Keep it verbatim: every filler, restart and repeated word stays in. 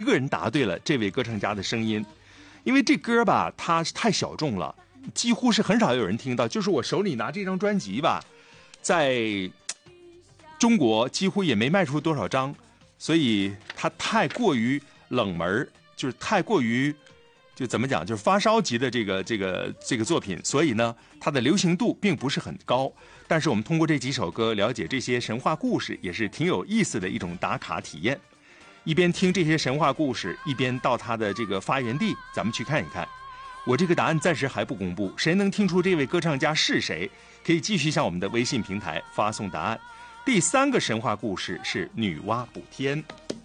个人答对了这位歌唱家的声音。因为这歌吧，它太小众了，几乎是很少有人听到。就是我手里拿这张专辑吧，在中国几乎也没卖出多少张，所以它太过于冷门，就是太过于就怎么讲，就是发烧级的这个这个这个作品，所以呢，它的流行度并不是很高。但是我们通过这几首歌了解这些神话故事，也是挺有意思的一种打卡体验。一边听这些神话故事，一边到它的这个发源地，咱们去看一看。我这个答案暂时还不公布，谁能听出这位歌唱家是谁，可以继续向我们的微信平台发送答案。第三个神话故事是女娲补天。